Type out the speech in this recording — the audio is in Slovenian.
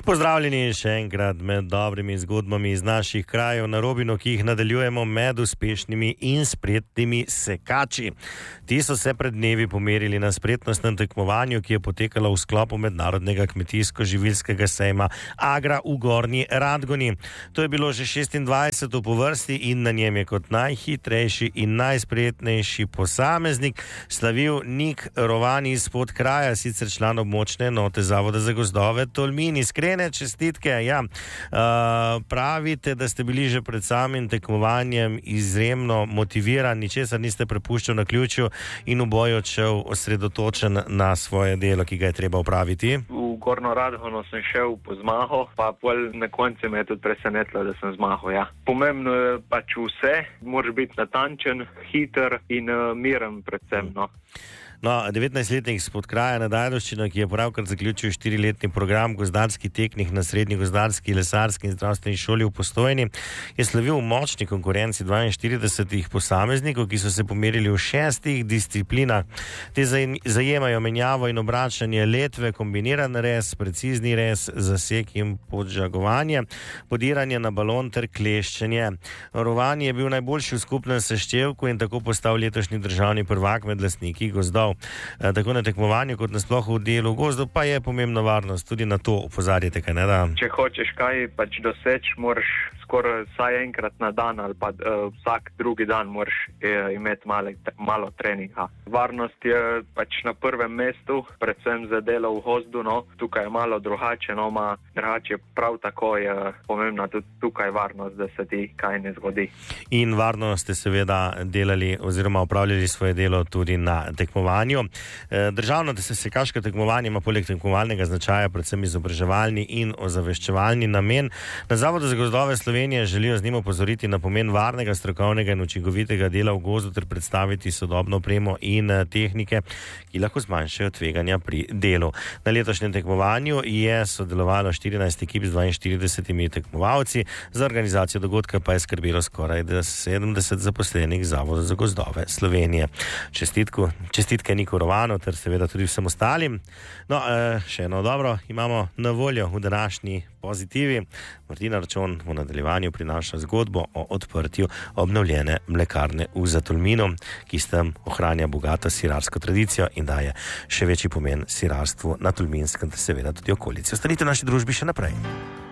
Pozdravljeni še enkrat med dobrimi zgodbami iz naših krajev na Robinu, ki jih nadaljujemo med uspešnimi in spretnimi sekači. Ti so se pred dnevi pomerili na spretnostnem tekmovanju, ki je potekalo v sklopu mednarodnega kmetijsko-živilskega sejma Agra v Gornji Radgoni. To je bilo že 26. po vrsti in na njem je kot najhitrejši in najspretnejši posameznik slavil Nik Rovan iz Podkraja, sicer član območne enote Zavoda za gozdove Tolmin. Iskrene čestitke. Ja. Pravite, da ste bili že pred samim tekmovanjem izjemno motivirani, ničesar niste prepuščali naključju in v boju odšel osredotočen na svoje delo, ki ga je treba opraviti. V Gornjo Radgono sem šel po zmago, pa pol na koncu me je tudi presenetilo, da sem zmagal. Ja. Pomembno je pač vse, moraš biti natančen, hiter in miren predvsem. No, 19-letnik iz Podkraja na Ajdovščino, ki je pravkar zaključil 4-letni program gozdarski tehnik na Srednji gozdarski, lesarski in zdravstveni šoli v Postojni, je slavil v močni konkurenci 42 posameznikov, ki so se pomerili v 6 disciplinah. Te zajemajo menjavo in obračanje letve, kombiniran rez, precizni rez, zasek in podžagovanje, podiranje na balon ter kleščenje. Rovan je bil najboljši v skupnem seštevku in tako postal letošnji državni prvak med lastniki gozdov. Tako na tekmovanju kot nasploh v delu gozdov pa je pomembna varnost. Tudi na to opozarjate, kaj ne da? Če hočeš kaj pač doseči, moraš skoraj vsaj enkrat na dan ali pa vsak drugi dan moraš imeti malo treninga. Varnost je pač na prvem mestu, predvsem za delo v gozdu, no. Tukaj je malo drugače, no, drugače prav tako je pomembna tudi tukaj varnost, da se ti kaj ne zgodi. In varno ste seveda delali oziroma opravljali svoje delo tudi na tekmovanju. Državno sekaško tekmovanje ima poleg tekmovalnega značaja predvsem izobraževalni in ozaveščevalni namen. Na Zavodu za gozdove Slovenije želijo z njim opozoriti na pomen varnega, strokovnega in učinkovitega dela v gozdu ter predstaviti sodobno opremo in tehnike, ki lahko zmanjšajo tveganja pri delu. Na letošnjem tekmovanju je sodelovalo 14 ekip z 42 tekmovalci, za organizacijo dogodka pa je skrbelo skoraj 70 zaposlenih Zavoda za gozdove Slovenije. Čestitke Niku Rovanu ter seveda tudi vsem ostalim. No, še eno dobro imamo na voljo v današnji pozitivi. Martina Račon v nadaljevanju prinaša zgodbo o odprtju obnovljene mlekarne v Zatolminu, ki s tem ohranja bogato sirarsko tradicijo in daje še večji pomen sirarstvu na Tolminskem, seveda tudi okolici. Ostanite v naši družbi še naprej.